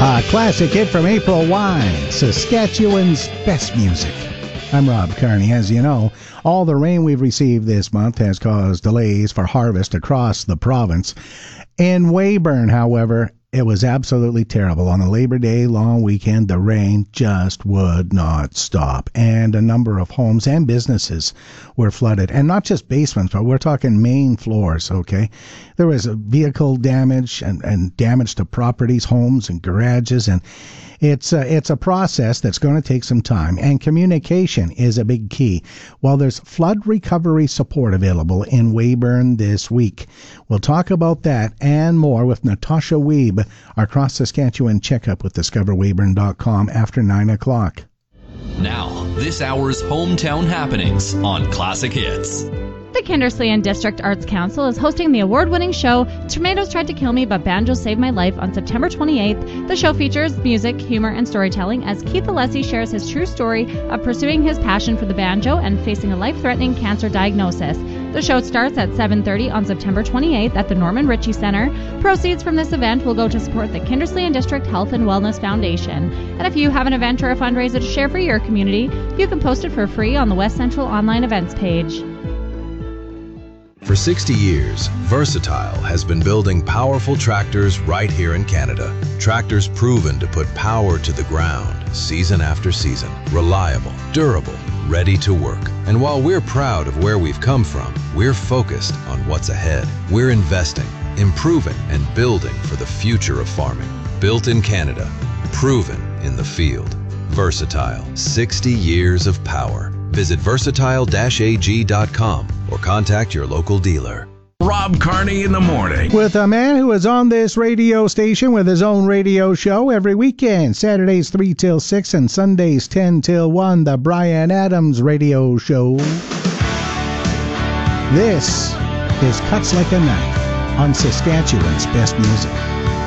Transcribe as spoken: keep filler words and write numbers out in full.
A classic hit from April Wine, Saskatchewan's best music. I'm Rob Carney. As you know, all the rain we've received this month has caused delays for harvest across the province. In Weyburn, however, it was absolutely terrible. On the Labor Day long weekend, the rain just would not stop, and a number of homes and businesses were flooded. And not just basements, but we're talking main floors, okay? There was a vehicle damage and, and damage to properties, homes, and garages, and it's a, it's a process that's going to take some time, and communication is a big key. Well, there's flood recovery support available in Weyburn this week. We'll talk about that and more with Natasha Wiebe, our Cross Saskatchewan checkup with discover weyburn dot com after nine o'clock. Now, this hour's hometown happenings on Classic Hits. The Kindersley District Arts Council is hosting the award-winning show Tomatoes Tried to Kill Me but Banjo Saved My Life on September twenty-eighth. The show features music, humor, and storytelling as Keith Alessi shares his true story of pursuing his passion for the banjo and facing a life-threatening cancer diagnosis. The show starts at seven thirty on September twenty-eighth at the Norman Ritchie Center. Proceeds from this event will go to support the Kindersley District Health and Wellness Foundation. And if you have an event or a fundraiser to share for your community, you can post it for free on the West Central Online Events page. For sixty years, Versatile has been building powerful tractors right here in Canada. Tractors proven to put power to the ground season after season. Reliable, durable, ready to work. And while we're proud of where we've come from, we're focused on what's ahead. We're investing, improving, and building for the future of farming. Built in Canada, proven in the field. Versatile, sixty years of power. Visit versatile dash a g dot com or contact your local dealer. Rob Carney in the morning. With a man who is on this radio station with his own radio show every weekend, Saturdays three till six and Sundays ten till one, the Bryan Adams Radio Show. This is Cuts Like a Knife on Saskatchewan's best music.